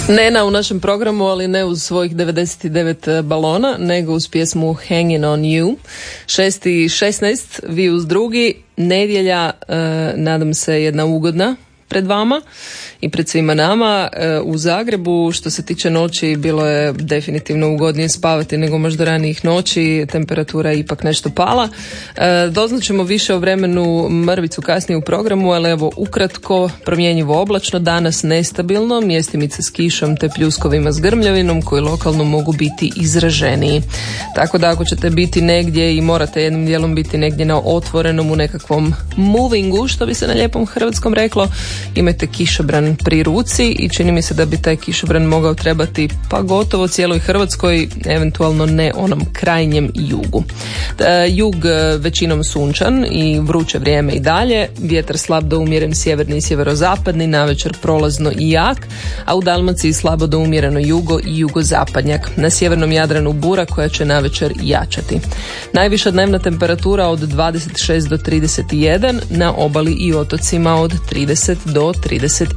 Nena u našem programu, ali ne uz svojih 99 balona, nego uz pjesmu Hanging on You. 6:16, vi uz drugi. Nedjelja, nadam se jedna ugodna pred vama i pred svima nama. U Zagrebu, što se tiče noći, bilo je definitivno ugodnije spavati nego možda ranijih noći. Temperatura je ipak nešto pala. Doznaćemo više o vremenu mrvicu kasnije u programu, ali evo ukratko, promjenjivo oblačno, danas nestabilno, mjestimice s kišom te pljuskovima s grmljavinom koji lokalno mogu biti izraženiji. Tako da ako ćete biti negdje i morate jednim dijelom biti negdje na otvorenom u nekakvom movingu, što bi se na lijepom hrvatskom reklo, imajte kišobran pri ruci i čini mi se da bi taj kišobran mogao trebati pa gotovo cijeloj Hrvatskoj, eventualno ne onom krajnjem jugu. Jug većinom sunčan i vruće vrijeme i dalje, vjetar slab do umjeren sjeverni i sjeverozapadni, navečer prolazno i jak, a u Dalmaciji slabo do umjereno jugo i jugozapadnjak. Na sjevernom Jadranu bura koja će navečer jačati. Najviša dnevna temperatura od 26 do 31, na obali i otocima od 30 do 35.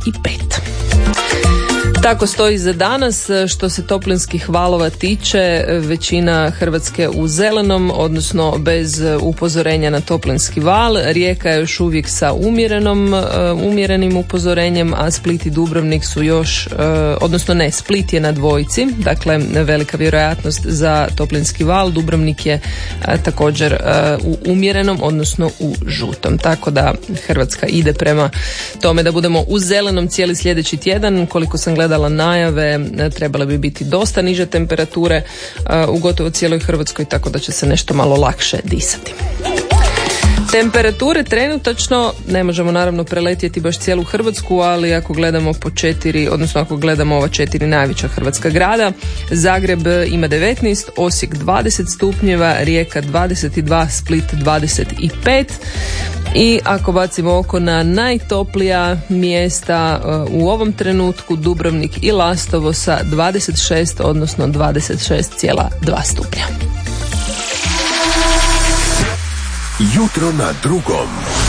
Tako stoji za danas. Što se toplinskih valova tiče, većina Hrvatske u zelenom, odnosno bez upozorenja na toplinski val. Rijeka je još uvijek sa umjerenim upozorenjem, a Split i Dubrovnik su još, odnosno ne, Split je na dvojci, dakle velika vjerojatnost za toplinski val. Dubrovnik je također u umjerenom, odnosno u žutom. Tako da Hrvatska ide prema tome da budemo u zelenom cijeli sljedeći tjedan. Koliko sam gledala najave, trebale bi biti dosta niže temperature u gotovo cijeloj Hrvatskoj, tako da će se nešto malo lakše disati. Temperature trenutačno ne možemo naravno preletjeti baš cijelu Hrvatsku, ali ako gledamo po 4, odnosno ako gledamo ova 4 najveća hrvatska grada, Zagreb ima 19, Osijek 20 stupnjeva, Rijeka 22, Split 25. I ako bacimo oko na najtoplija mjesta u ovom trenutku, Dubrovnik i Lastovo sa 26, odnosno 26,2 stupnja. Jutro na drugom.